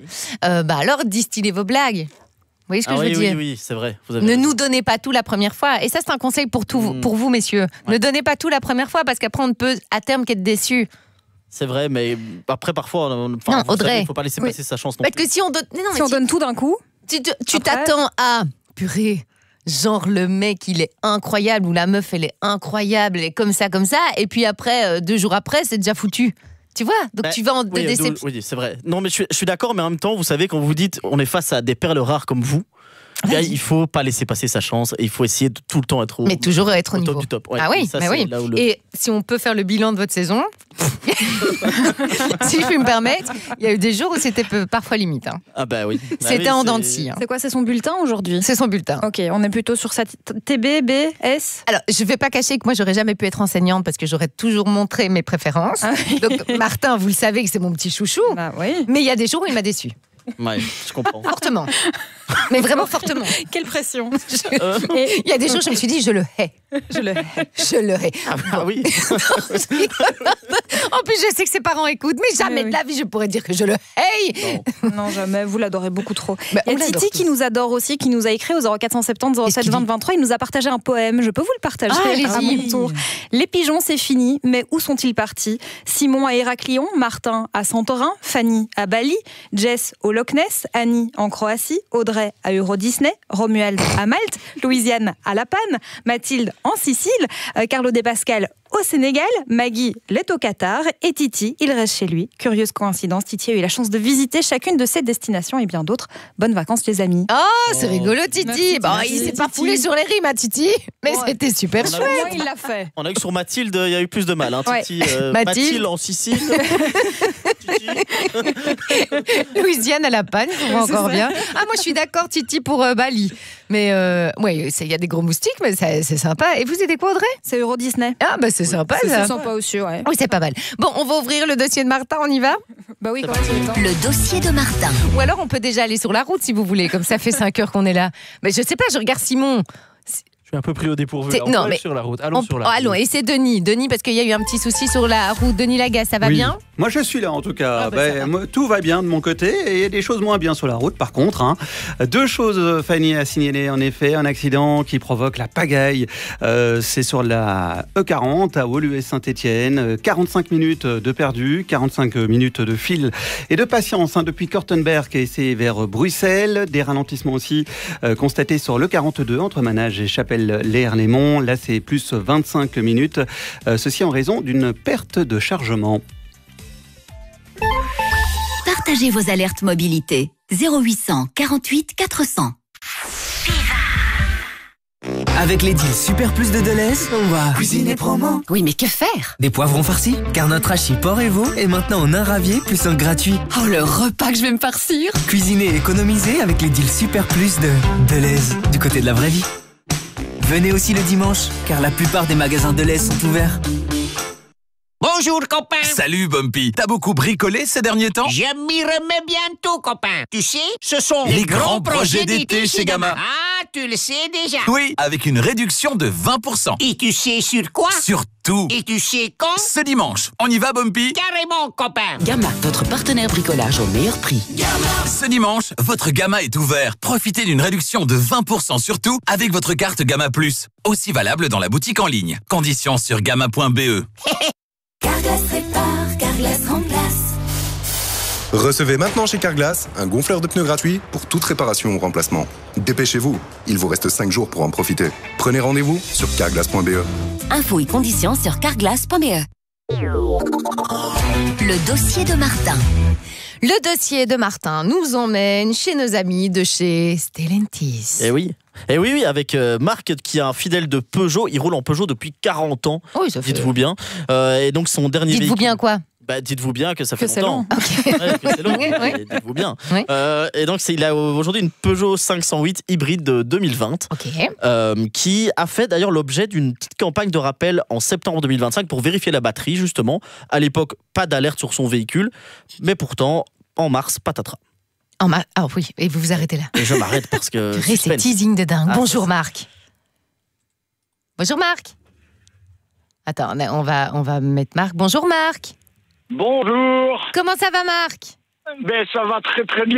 alors distillez vos blagues. Vous voyez ce que je veux dire ? Oui, c'est vrai. Ne nous donnez pas tout la première fois. Et ça, c'est un conseil pour vous, messieurs. Ouais. Ne donnez pas tout la première fois parce qu'après, on ne peut à terme qu'être déçu. C'est vrai, mais après, parfois, Audrey, il ne faut pas laisser passer sa chance non plus. Parce que si on donne tout d'un coup, tu t'attends à... Purée, genre le mec, il est incroyable, ou la meuf, elle est incroyable, elle est comme ça, et puis après, 2 jours après, c'est déjà foutu. Tu vois, donc tu vas en déception. Oui, c'est vrai. Non, mais je suis d'accord, mais en même temps, vous savez, quand vous dites on est face à des perles rares comme vous, bien, il faut pas laisser passer sa chance et il faut essayer de tout le temps être toujours être au niveau. Top du top. Ouais, ah oui, ça, oui. Et si on peut faire le bilan de votre saison, si je puis me permettre, il y a eu des jours où c'était parfois limite. Hein. Ah bah oui. C'était en dents de scie. Hein. C'est quoi, c'est son bulletin aujourd'hui ? C'est son bulletin. Ok, on est plutôt sur sa TB, B, S. Alors, je vais pas cacher que moi, j'aurais jamais pu être enseignante parce que j'aurais toujours montré mes préférences. Ah oui. Donc, Martin, vous le savez que c'est mon petit chouchou. Bah oui. Mais il y a des jours où il m'a déçue. Ouais, je comprends. Fortement. Mais vraiment fortement. Quelle pression. Il y a des jours où je me suis dit, je le hais. Je le hais. Ah oui. En plus, je sais que ses parents écoutent, mais jamais de la vie, je pourrais dire que je le hais. Non, jamais. Vous l'adorez beaucoup trop. Il y a Titi qui nous adore aussi, qui nous a écrit au 0470 07 20 23. Il nous a partagé un poème. Je peux vous le partager à mon tour. Les pigeons, c'est fini, mais où sont-ils partis ? Simon à Héraclion, Martin à Santorin, Fanny à Bali, Jess au Loch Ness, Annie en Croatie, Audrey à Euro Disney, Romuald à Malte, Louisiane à La Panne, Mathilde en Sicile, Carlo De Pascal au Sénégal, Maggie l'est au Qatar et Titi, il reste chez lui. Curieuse coïncidence, Titi a eu la chance de visiter chacune de ces destinations et bien d'autres. Bonnes vacances les amis. Oh, c'est rigolo Titi. Il s'est pas foulé sur les rimes à Titi, mais c'était super chouette. Il l'a fait. On a vu que sur Mathilde, il y a eu plus de mal. Hein, Titi, Mathilde en Sicile. Louisiane à La Panne, ça va encore bien. Ah, moi je suis d'accord Titi pour Bali. Mais il y a des gros moustiques, mais c'est sympa. Et vous aidez quoi Audrey ? C'est Euro Disney. Ah bah c'est sympa ça. C'est sympa aussi, ouais. Oui, c'est pas mal. Bon, on va ouvrir le dossier de Martin, on y va ? Bah oui, quand même. Le dossier de Martin. Ou alors on peut déjà aller sur la route si vous voulez, comme ça fait 5 heures qu'on est là. Mais je sais pas, je regarde Simon. Je suis un peu pris au dépourvu. Là. On peut aller sur la route. Allons sur la route. Allons, et c'est Denis. Denis, parce qu'il y a eu un petit souci sur la route. Denis Lagas, ça va bien ? Moi, je suis là, en tout cas. Tout va bien de mon côté. Et il y a des choses moins bien sur la route, par contre. 2 choses, Fanny, à signaler. En effet, un accident qui provoque la pagaille. C'est sur la E40 à Woluwe-Saint-Étienne. 45 minutes de perdu, 45 minutes de fil et de patience depuis Kortenberg et c'est vers Bruxelles. Des ralentissements aussi constatés sur le 42 entre Manage et Chapelle-Léerlémont. Là, c'est plus 25 minutes. Ceci en raison d'une perte de chargement. Partagez vos alertes mobilité. 0800 48 400. Avec les deals Super Plus de Deleuze, on va cuisiner promo. Oui, mais que faire ? Des poivrons farcis, car notre hachis porc et veau est maintenant en 1 ravier plus 1 gratuit. Oh, le repas que je vais me farcir ! Cuisiner et économiser avec les deals Super Plus de Deleuze, du côté de la vraie vie. Venez aussi le dimanche, car la plupart des magasins Deleuze sont ouverts. Bonjour, copain. Salut, Bumpy. T'as beaucoup bricolé ces derniers temps ? Je m'y remets bientôt, copain. Tu sais, ce sont les grands projets d'été chez Gamma. Ah, tu le sais déjà. Oui, avec une réduction de 20%. Et tu sais sur quoi ? Sur tout. Et tu sais quand ? Ce dimanche. On y va, Bumpy ? Carrément, copain. Gamma, votre partenaire bricolage au meilleur prix. Gamma. Ce dimanche, votre Gamma est ouvert. Profitez d'une réduction de 20% sur tout avec votre carte Gamma Plus. Aussi valable dans la boutique en ligne. Conditions sur gamma.be. Carglass répare, Carglass remplace. Recevez maintenant chez Carglass un gonfleur de pneus gratuit pour toute réparation ou remplacement. Dépêchez-vous, il vous reste 5 jours pour en profiter. Prenez rendez-vous sur carglass.be. Infos et conditions sur carglass.be. Le dossier de Martin. Le dossier de Martin nous emmène chez nos amis de chez Stellantis. Eh oui. Et oui, avec Marc qui est un fidèle de Peugeot, il roule en Peugeot depuis 40 ans, dites-vous bien. Et donc son dernier Dites-vous bien quoi ? Dites-vous bien que ça fait c'est longtemps. Okay. Ouais, que c'est long. Oui. Dites-vous bien. Oui. Et donc il a aujourd'hui une Peugeot 508 hybride de 2020, qui a fait d'ailleurs l'objet d'une petite campagne de rappel en septembre 2025 pour vérifier la batterie justement. À l'époque, pas d'alerte sur son véhicule, mais pourtant en mars, patatras. Ah oui, et vous vous arrêtez là. Et je m'arrête parce que c'est teasing de dingue. Bonjour Marc. Bonjour Marc. Attends, on va mettre Marc. Bonjour Marc. Bonjour. Comment ça va Marc ? Ben ça va très très bien.